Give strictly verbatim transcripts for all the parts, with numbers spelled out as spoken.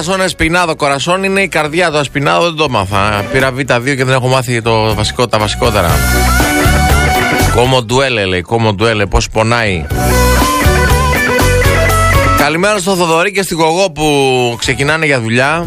κορασόν εσπινάδο. Κορασόν είναι η καρδιά. Το ασπινάδο δεν το μάθα. Πήρα β' δύο και δεν έχω μάθει το βασικό, τα βασικότερα. Κόμο ντουέλε, λέει. Κόμο ντουέλε. Πώς πονάει. Καλημέρα στο Θοδωρή και στην Κογό που ξεκινάνε για δουλειά.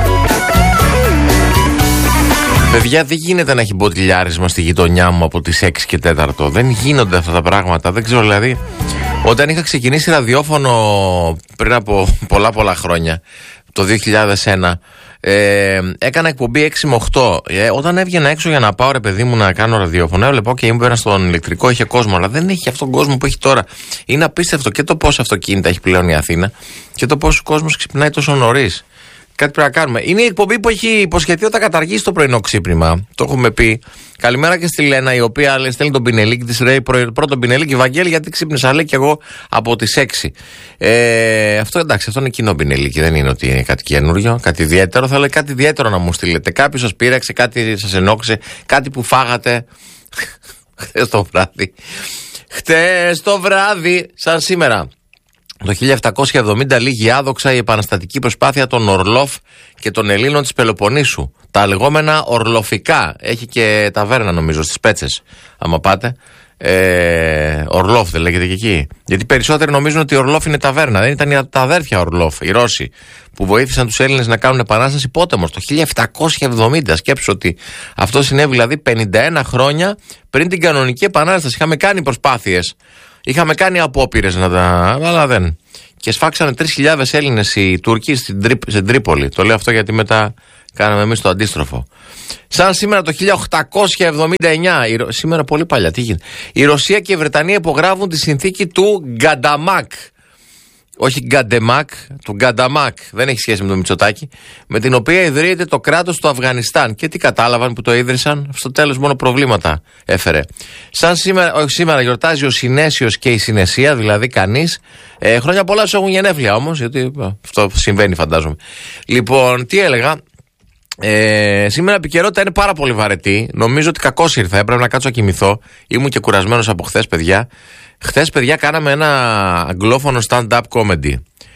Παιδιά, δεν γίνεται να έχει μποτιλιάρισμα στη γειτονιά μου από τις έξι και τέταρτο. Δεν γίνονται αυτά τα πράγματα. Δεν ξέρω, δηλαδή. Όταν είχα ξεκινήσει ραδιόφωνο πριν από πολλά πολλά χρόνια, το δύο χιλιάδες ένα, ε, έκανα εκπομπή έξι με οκτώ. Ε, όταν έβγαινα έξω για να πάω, ρε παιδί μου, να κάνω ραδιόφωνο, έβλεπα και ήμουν στον ηλεκτρικό, είχε κόσμο, αλλά δεν έχει αυτόν τον κόσμο που έχει τώρα. Είναι απίστευτο και το πόσα αυτοκίνητα έχει πλέον η Αθήνα και το πόσο κόσμος ξυπνάει τόσο νωρίς. Κάτι πρέπει να κάνουμε. Είναι η εκπομπή που έχει υποσχεθεί όταν καταργήσει το πρωινό ξύπνημα. Το έχουμε πει. Καλημέρα και στη Λένα, η οποία λέει, στέλνει τον πινελίκι της. Λέει πρώτον πινελίκι, Βαγγέλη, γιατί ξύπνησα, λέει, και εγώ από τις έξι. Ε, αυτό εντάξει, αυτό είναι κοινό πινελίκι. Δεν είναι ότι είναι κάτι καινούριο, κάτι ιδιαίτερο. Θα λέει κάτι ιδιαίτερο να μου στείλετε. Κάποιος σας πείραξε, κάτι σας ενόξε, κάτι που φάγατε χτες το βράδυ. Χτες το βράδυ, σαν σήμερα. Το χίλια επτακόσια εβδομήντα λίγη άδοξα η επαναστατική προσπάθεια των Ορλόφ και των Ελλήνων της Πελοποννήσου. Τα λεγόμενα Ορλοφικά. Έχει και ταβέρνα νομίζω στις Πέτσες. Άμα πάτε. Ε, Ορλόφ δεν λέγεται και εκεί. Γιατί περισσότεροι νομίζουν ότι η Ορλόφ είναι ταβέρνα. Δεν ήταν τα αδέρφια Ορλόφ, οι Ρώσοι, που βοήθησαν τους Έλληνες να κάνουν επανάσταση πότε όμως? Το χίλια επτακόσια εβδομήντα. Σκέψου ότι αυτό συνέβη δηλαδή πενήντα ένα χρόνια πριν την κανονική επανάσταση. Είχαμε κάνει προσπάθειες. Είχαμε κάνει απόπειρες να τα. Αλλά δεν. Και σφάξανε τρεις χιλιάδες Έλληνες οι Τούρκοι στην, Τρί... στην Τρίπολη. Το λέω αυτό γιατί μετά κάναμε εμείς το αντίστροφο. Σαν σήμερα το χίλια οκτακόσια εβδομήντα εννιά. Η... Σήμερα πολύ παλιά. Τι γίνεται? Η Ρωσία και η Βρετανία υπογράφουν τη συνθήκη του Γκανταμάκ. Όχι Γκαντεμάκ, του Γκανταμάκ. Δεν έχει σχέση με το Μητσοτάκη. Με την οποία ιδρύεται το κράτος του Αφγανιστάν. Και τι κατάλαβαν που το ίδρυσαν? Στο τέλος μόνο προβλήματα έφερε. Σαν σήμερα, όχι σήμερα γιορτάζει ο Συνέσιος και η Συνεσία, δηλαδή κανείς. Ε, χρόνια πολλά σου έχουν γενέθλια όμως, γιατί αυτό συμβαίνει φαντάζομαι. Λοιπόν, τι έλεγα. Ε, σήμερα η επικαιρότητα είναι πάρα πολύ βαρετή. Νομίζω ότι κακώς ήρθα. Έπρεπε να κάτσω να κοιμηθώ. Ήμουν και κουρασμένος από χθες, παιδιά. Χθες, παιδιά, κάναμε ένα αγγλόφωνο stand-up comedy.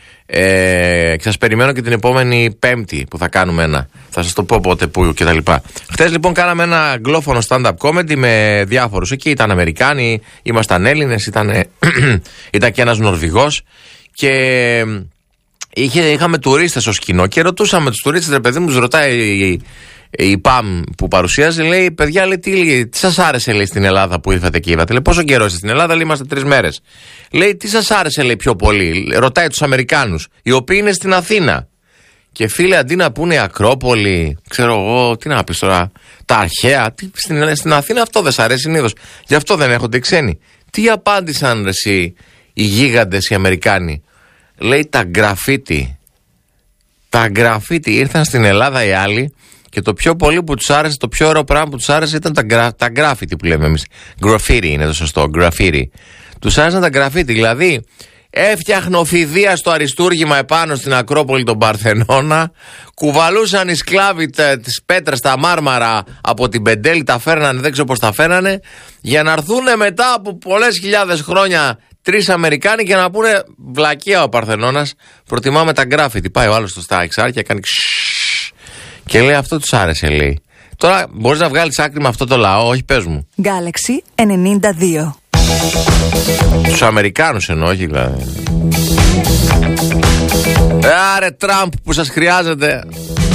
Ε, και σας περιμένω και την επόμενη Πέμπτη που θα κάνουμε ένα. Θα σας το πω πότε, πού και τα λοιπά. Χθες λοιπόν κάναμε ένα αγγλόφωνο stand-up comedy με διάφορους. Εκεί ήταν Αμερικάνοι, ήμασταν Έλληνες, ήταν, ήταν και ένας Νορβηγός. Και είχε, είχαμε τουρίστες στο σκηνό και ρωτούσαμε τους τουρίστες, ρε παιδί μου, τους ρωτάει η, η ΠΑΜ που παρουσίαζε, λέει, παιδιά, λέει, τι, τι σας άρεσε, λέει, στην Ελλάδα που ήρθατε και είπατε? Λέει, πόσο καιρό είστε στην Ελλάδα? Λέει, είμαστε τρεις μέρες. Λέει, τι σας άρεσε, λέει, πιο πολύ? Ρωτάει τους Αμερικάνους, οι οποίοι είναι στην Αθήνα. Και φίλε, αντί να πούνε Ακρόπολη, ξέρω εγώ, τι να πεις τώρα, τα αρχαία, τι, στην, στην Αθήνα αυτό δεν σ' αρέσει συνήθως. Γι' αυτό δεν έχονται ξένοι. Τι απάντησαν, ρε, εσύ, οι γίγαντες οι Αμερικάνοι? Λέει, τα γκραφίτι. Τα γκραφίτι. Ήρθαν στην Ελλάδα οι άλλοι και το πιο πολύ που τους άρεσε, το πιο ωραίο πράγμα που τους άρεσε ήταν τα, γκρα, τα γκράφιτι που λέμε εμείς. Γκραφίτι είναι το σωστό, γκραφίτι. Τους άρεσαν τα γκραφίτι, δηλαδή έφτιαχνε ο Φιδίας στο αριστούργημα επάνω στην Ακρόπολη των Παρθενώνα, κουβαλούσαν οι σκλάβοι τις πέτρες, τα μάρμαρα από την Πεντέλη, τα φέρνανε, δεν ξέρω πώς τα φέρνανε, για να έρθουν μετά από πολλές χιλιάδες χρόνια τρεις Αμερικάνοι και να πούνε βλακεία ο Παρθενώνας, προτιμάμε τα γκράφιτι. Πάει ο άλλος στο στα εξάρια, κάνει ξσσσσ και λέει, αυτό τους άρεσε, λέει. Τώρα μπορείς να βγάλεις άκρη με αυτό το λαό? Όχι, πες μου. Galaxy ενενήντα δύο. Τους Αμερικάνους εννοώ, όχι δηλαδή. Άρε Τραμπ που σας χρειάζεται.